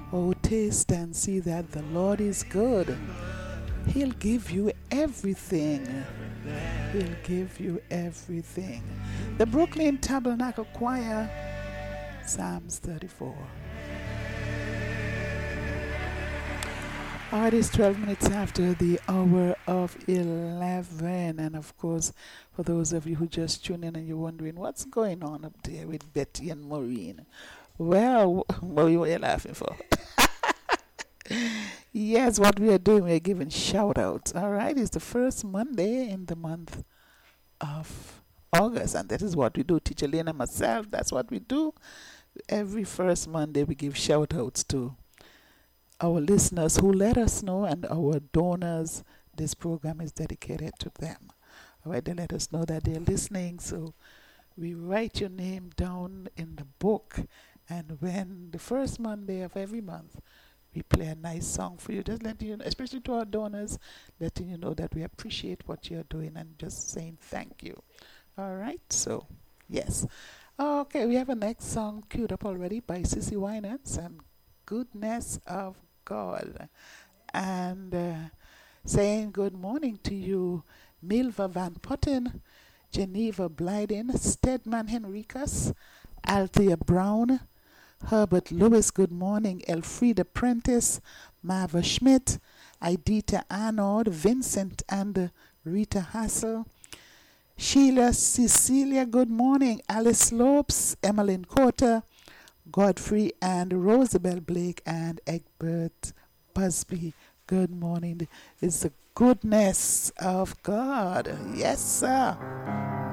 Oh, taste and see that the Lord is good. He'll give you everything. He'll give you everything. The Brooklyn Tabernacle Choir, Psalms 34. All right, it's 12 minutes after the hour of 11. And of course, for those of you who just tuned in and you're wondering what's going on up there with Betty and Maureen. Well, what are you laughing for? Yes, what we are doing, we're giving shout outs. All right, it's the first Monday in the month of August, and that is what we do. Teacher Lane and myself, that's what we do. Every first Monday, we give shout outs to our listeners who let us know, and our donors. This program is dedicated to them. All right, they let us know that they're listening, so we write your name down in the book, and when the first Monday of every month, we play a nice song for you, just letting you know, especially to our donors, letting you know that we appreciate what you're doing and just saying thank you. All right, so yes. Okay, we have a next song queued up already by Sissy Winans and Goodness of God. And saying good morning to you, Milva Van Putten, Geneva Blyden, Stedman Henricus, Althea Brown, Herbert Lewis, good morning, Elfrida Prentice, Marva Schmidt, Idita Arnold, Vincent and Rita Hassel, Sheila Cecilia, good morning, Alice Lopes, Emmeline Cotter, Godfrey and Rosabel Blake and Egbert Busby. Good morning. It's the goodness of God. Yes, sir.